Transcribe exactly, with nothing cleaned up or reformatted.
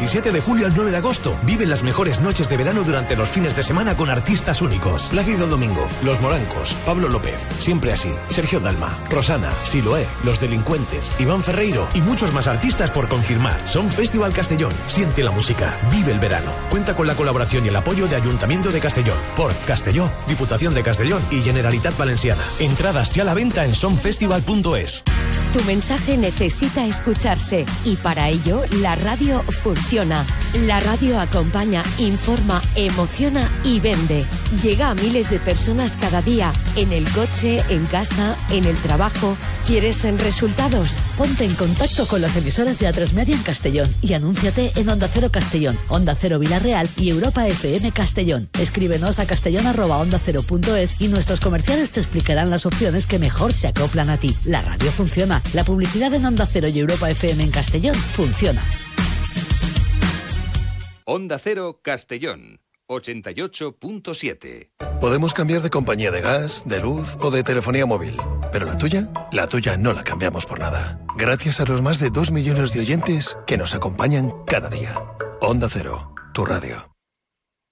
veintisiete de julio al nueve de agosto. Vive las mejores noches de verano durante los fines de semana con artistas únicos. Plácido Domingo, Los Morancos, Pablo López, Siempre Así, Sergio Dalma, Rosana, Siloé, Los Delincuentes, Iván Ferreiro y muchos más artistas por confirmar. Son Festival Castellón. Siente la música. Vive el verano. Cuenta con la colaboración y el apoyo de Ayuntamiento de Castellón, Port Castelló, Diputación de Castellón y Generalitat Valenciana. Entradas ya a la venta en sonfestival punto es. Tu mensaje necesita escucharse y para ello la radio funciona. La radio acompaña, informa, emociona y vende. Llega a miles de personas cada día, en el coche, en casa, en el trabajo. ¿Quieres en resultados? Ponte en contacto con las emisoras de A tres Media en Castellón y anúnciate en Onda Cero Castellón, Onda Cero Villarreal y Europa F M Castellón. Escríbenos a castellón arroba onda cero punto es y nuestros comerciales te explicarán las opciones que mejor se acoplan a ti. La radio funciona. La publicidad en Onda Cero y Europa F M en Castellón funciona. Onda Cero Castellón, ochenta y ocho punto siete. Podemos cambiar de compañía de gas, de luz o de telefonía móvil, pero la tuya, la tuya no la cambiamos por nada. Gracias a los más de dos millones de oyentes que nos acompañan cada día. Onda Cero, tu radio.